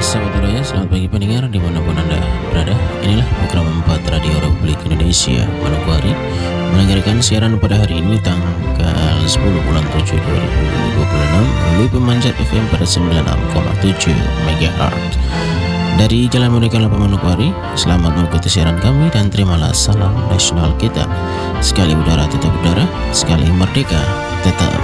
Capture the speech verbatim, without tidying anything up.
Sahabat Raya, selamat pagi pendengar dimanapun Anda berada. Inilah program empat Radio Republik Indonesia Manokwari mendengarkan siaran pada hari ini tanggal sepuluh bulan tujuh dua ribu dua puluh enam melalui pemanjat F M pada sembilan puluh enam koma tujuh megahertz dari Jalan Merdeka delapan Manokwari. Selamat mengikuti siaran kami dan terimalah salam nasional kita. Sekali udara tetap udara, sekali merdeka tetap